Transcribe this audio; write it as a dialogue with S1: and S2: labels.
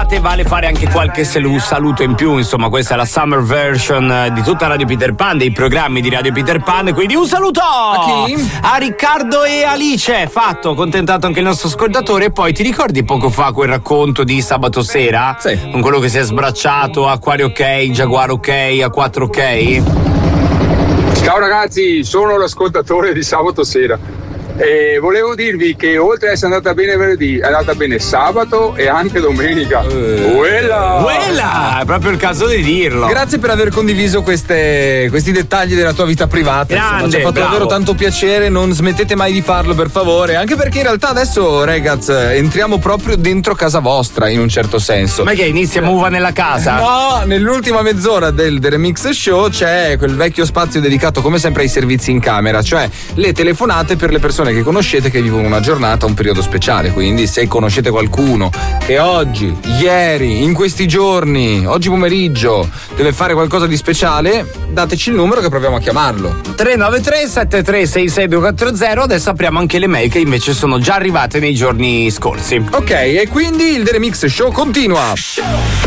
S1: d'estate vale fare anche qualche saluto in più, insomma questa è la summer version di tutta Radio Peter Pan, dei programmi di Radio Peter Pan, quindi un saluto
S2: a chi?
S1: A Riccardo e Alice, fatto, contentato anche il nostro ascoltatore. E poi ti ricordi poco fa quel racconto di sabato sera?
S2: Sì.
S1: Con quello che si è sbracciato, Acquario ok, Jaguar ok, A4 ok?
S3: Ciao ragazzi, sono l'ascoltatore di sabato sera e volevo dirvi che oltre ad essere andata bene venerdì, è andata bene sabato e anche domenica.
S1: Quella! È proprio il caso di dirlo.
S2: Grazie per aver condiviso questi dettagli della tua vita privata.
S1: Grande,
S2: ci ha fatto
S1: bravo.
S2: davvero tanto piacere, non smettete mai di farlo per favore, anche perché in realtà adesso ragazzi entriamo proprio dentro casa vostra in un certo senso.
S1: Ma che inizia Muva nella casa?
S2: No, nell'ultima mezz'ora del The Remix Show c'è quel vecchio spazio dedicato come sempre ai servizi in camera, cioè le telefonate per le persone che conoscete che vivono una giornata, un periodo speciale. Quindi se conoscete qualcuno che oggi, ieri, in questi giorni, oggi pomeriggio deve fare qualcosa di speciale, dateci il numero che proviamo a chiamarlo.
S1: 393 7366240. Adesso apriamo anche le mail che invece sono già arrivate nei giorni scorsi.
S2: Ok, e quindi il The Remix Show continua.